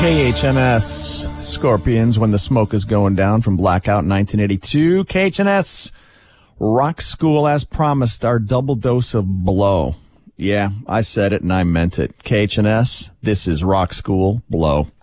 KHNS Scorpions, When the Smoke is Going Down from Blackout 1982. KHNS Rock School, as promised, our double dose of blow. Yeah, I said it and I meant it. KHNS, this is Rock School Blow.